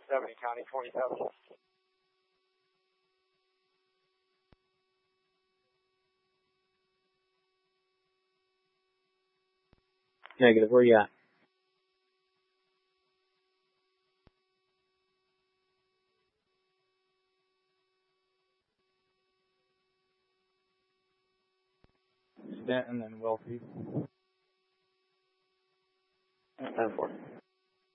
70 County 20,000. Negative. Where you at? Stanton and Wealthy. 10-4.